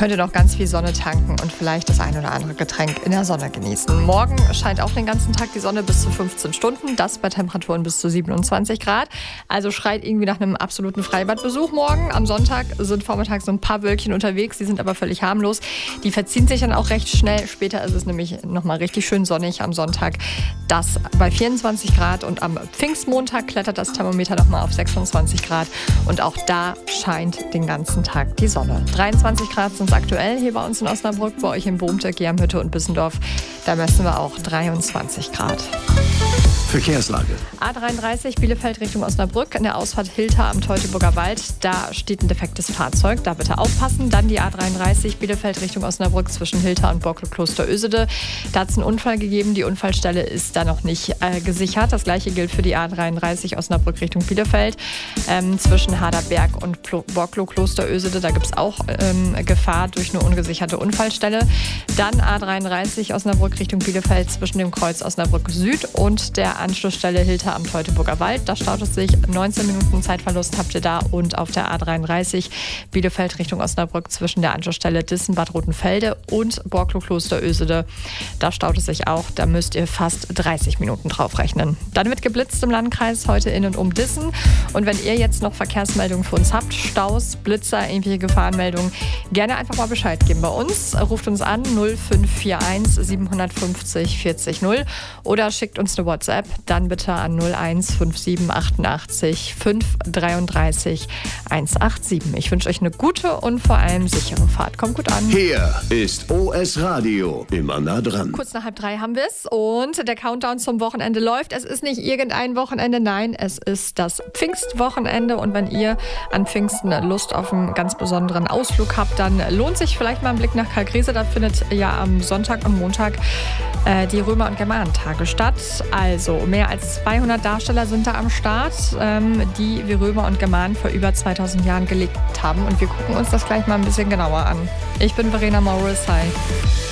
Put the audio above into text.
könnt ihr noch ganz viel Sonne tanken und vielleicht das ein oder andere Getränk in der Sonne genießen. Morgen scheint auch den ganzen Tag die Sonne bis zu 15 Stunden, das bei Temperaturen bis zu 27 Grad. Also schreit irgendwie nach einem absoluten Freibadbesuch morgen. Am Sonntag sind vormittags so ein paar Wölkchen unterwegs, die sind aber völlig harmlos. Die verziehen sich dann auch recht schnell. Später ist es nämlich nochmal richtig schön sonnig am Sonntag. Das bei 24 Grad und am Pfingstmontag klettert das Thermometer nochmal auf 26 Grad und auch da scheint den ganzen Tag die Sonne. 23 Grad sind es aktuell hier bei uns in Osnabrück, bei euch in Bohmte, Germhütte und Bissendorf. Da messen wir auch 23 Grad. Verkehrslage. A33 Bielefeld Richtung Osnabrück in der Ausfahrt Hilter am Teutoburger Wald. Da steht ein defektes Fahrzeug, da bitte aufpassen. Dann die A33 Bielefeld Richtung Osnabrück zwischen Hilter und Borkel-Kloster-Ösede. Da hat es einen Unfall gegeben, die Unfallstelle ist da noch nicht gesichert. Das gleiche gilt für die A33 Osnabrück Richtung Bielefeld zwischen Haderberg und Borkel-Kloster-Ösede. Da gibt es auch Gefahr durch eine ungesicherte Unfallstelle. Dann A33 Osnabrück Richtung Bielefeld zwischen dem Kreuz Osnabrück Süd und der Anschlussstelle Hilter am Teutoburger Wald. Da staut es sich. 19 Minuten Zeitverlust habt ihr da. Und auf der A33 Bielefeld Richtung Osnabrück zwischen der Anschlussstelle Dissen-Bad Rotenfelde und Borkel-Kloster-Ösede. Da staut es sich auch. Da müsst ihr fast 30 Minuten drauf rechnen. Dann wird geblitzt im Landkreis heute in und um Dissen. Und wenn ihr jetzt noch Verkehrsmeldungen für uns habt, Staus, Blitzer, irgendwelche Gefahrenmeldungen, gerne einfach mal Bescheid geben bei uns. Ruft uns an 0541 750 40 0 oder schickt uns eine WhatsApp. Dann bitte an 0157 88 533 187. Ich wünsche euch eine gute und vor allem sichere Fahrt. Kommt gut an. Hier ist OS Radio. Immer nah dran. Kurz nach 3:30 haben wir es und der Countdown zum Wochenende läuft. Es ist nicht irgendein Wochenende, nein, es ist das Pfingstwochenende. Und wenn ihr an Pfingsten Lust auf einen ganz besonderen Ausflug habt, dann lohnt sich vielleicht mal ein Blick nach Kalkriese. Da findet ja am Sonntag und Montag die Römer- und Germanentage statt. Also mehr als 200 Darsteller sind da am Start, die wie Römer und Germanen vor über 2000 Jahren gelebt haben. Und wir gucken uns das gleich mal ein bisschen genauer an. Ich bin Verena Morris. Hi.